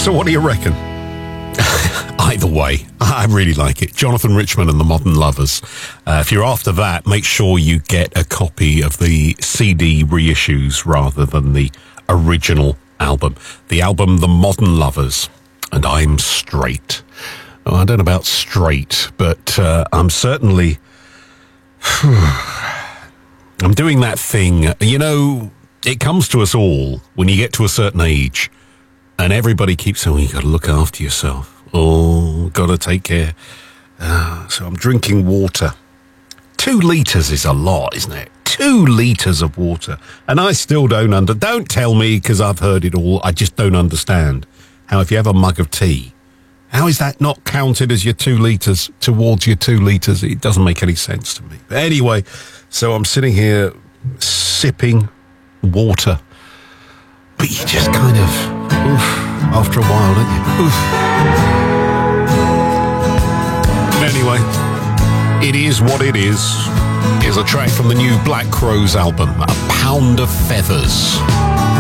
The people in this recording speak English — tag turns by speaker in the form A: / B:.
A: So what do you reckon? Either way, I really like it. Jonathan Richman and the Modern Lovers. If you're after that, make sure you get a copy of the CD reissues rather than the original album. The album The Modern Lovers. And I'm straight. Oh, I don't know about straight, but I'm certainly... I'm doing that thing. You know, it comes to us all when you get to a certain age. And everybody keeps saying, you got to look after yourself. Oh, got to take care. So I'm drinking water. 2 litres is a lot, isn't it? 2 litres of water. And I still don't tell me, because I've heard it all, I just don't understand how if you have a mug of tea, how is that not counted as your 2 litres towards your 2 litres? It doesn't make any sense to me. But anyway, so I'm sitting here sipping water. But you just kind of, after a while, don't you? Anyway, It Is What It Is a track from the new Black Crowes album, A Pound of Feathers.